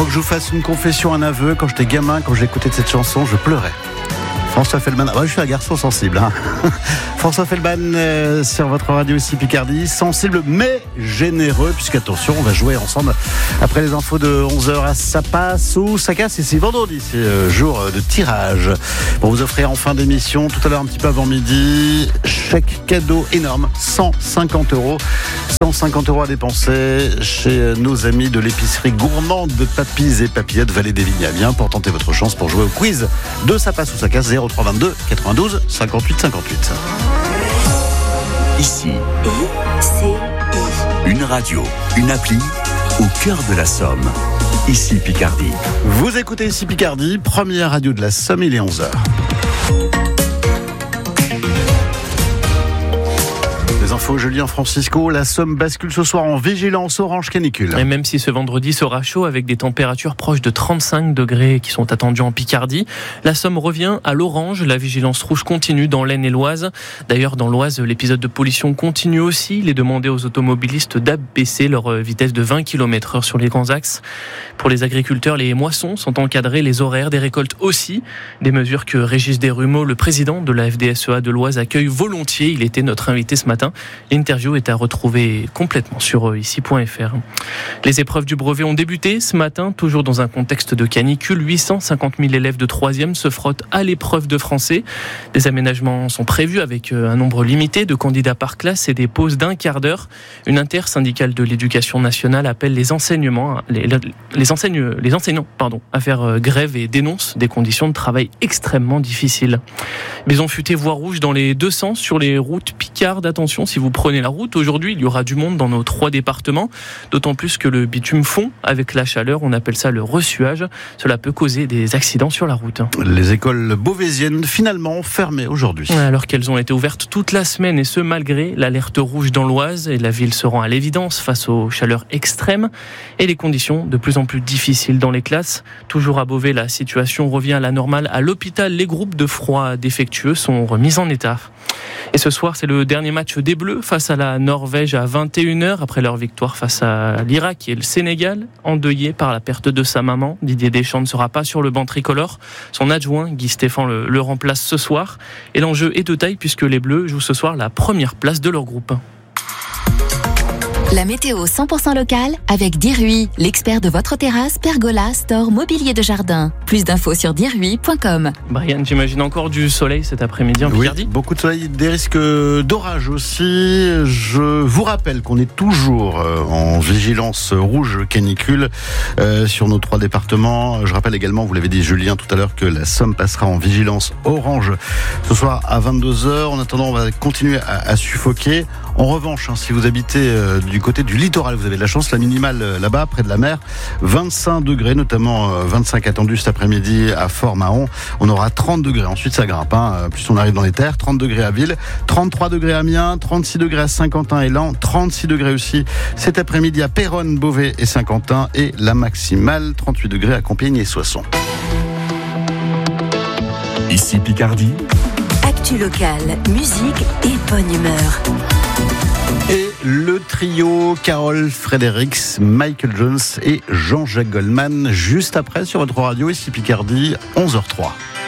Faut que je vous fasse une confession, un aveu. Quand j'étais gamin, quand j'écoutais cette chanson, je pleurais. François Feldman, je suis un garçon sensible. François Feldman sur votre radio ici Picardie, sensible mais généreux, puisqu'attention, on va jouer ensemble après les infos de 11h à ça passe ou ça casse. Et c'est vendredi, c'est jour de tirage pour vous offrir en fin d'émission, tout à l'heure un petit peu avant midi, chèque cadeau énorme, 150 €. 150 € à dépenser chez nos amis de l'épicerie gourmande de Papis et Papillettes Vallée des Vignes à Amiens pour tenter votre chance pour jouer au quiz de ça passe ou ça casse. 0322 92 58 58. Ici, une radio, une appli au cœur de la Somme. Ici Picardie. Vous écoutez ici Picardie, première radio de la Somme, il est 11h. Les infos, Julien Francisco, la Somme bascule ce soir en vigilance orange canicule. Et même si ce vendredi sera chaud avec des températures proches de 35 degrés qui sont attendues en Picardie, la Somme revient à l'orange. La vigilance rouge continue dans l'Aisne et l'Oise. D'ailleurs, dans l'Oise, l'épisode de pollution continue aussi. Il est demandé aux automobilistes d'abaisser leur vitesse de 20 km/h sur les grands axes. Pour les agriculteurs, les moissons sont encadrées, les horaires des récoltes aussi. Des mesures que Régis Desrumeaux, le président de la FDSEA de l'Oise, accueille volontiers. Il était notre invité ce matin. L'interview est à retrouver complètement sur ici.fr. Les épreuves du brevet ont débuté ce matin, toujours dans un contexte de canicule. 850 000 élèves de 3e se frottent à l'épreuve de français. Des aménagements sont prévus avec un nombre limité de candidats par classe et des pauses d'un quart d'heure. Une intersyndicale de l'éducation nationale appelle les enseignants à faire grève et dénonce des conditions de travail extrêmement difficiles. Bison futé voie rouge dans les deux sens sur les routes picardes. Attention, si vous prenez la route, aujourd'hui, il y aura du monde dans nos 3 départements, d'autant plus que le bitume fond avec la chaleur, on appelle ça le ressuage. Cela peut causer des accidents sur la route. Les écoles beauvaisiennes finalement fermées aujourd'hui. Alors qu'elles ont été ouvertes toute la semaine et ce malgré l'alerte rouge dans l'Oise, et la ville se rend à l'évidence face aux chaleurs extrêmes et les conditions de plus en plus difficiles dans les classes. Toujours à Beauvais, la situation revient à la normale. À l'hôpital, les groupes de froid défectueux sont remis en état. Et ce soir, c'est le dernier match des Bleus face à la Norvège à 21h après leur victoire face à l'Irak et le Sénégal, endeuillé par la perte de sa maman. Didier Deschamps ne sera pas sur le banc tricolore. Son adjoint, Guy Stéphane, le remplace ce soir. Et l'enjeu est de taille puisque les Bleus jouent ce soir la première place de leur groupe. La météo 100% locale avec Dirui, l'expert de votre terrasse, pergola, store, mobilier de jardin. Plus d'infos sur dirui.com. Brian, j'imagine encore du soleil cet après-midi en Picardie. Oui, beaucoup de soleil, des risques d'orage aussi. Je vous rappelle qu'on est toujours en vigilance rouge canicule sur nos 3 départements. Je rappelle également, vous l'avez dit Julien tout à l'heure, que la Somme passera en vigilance orange ce soir à 22h. En attendant, on va continuer à suffoquer. En revanche, si vous habitez du côté du littoral, vous avez de la chance, la minimale là-bas, près de la mer, 25 degrés, notamment 25 attendus cet après-midi à Fort-Mahon. On aura 30 degrés, ensuite ça grimpe, plus on arrive dans les terres, 30 degrés à Ville, 33 degrés à Amiens, 36 degrés à Saint-Quentin et Laon, 36 degrés aussi cet après-midi à Péronne, Beauvais et Saint-Quentin, et la maximale, 38 degrés à Compiègne et Soissons. Ici Picardie. Actu locale, musique et bonne humeur. Et le trio Carol Fredericks, Michael Jones et Jean-Jacques Goldman, juste après sur votre radio, ici Picardie, 11h03.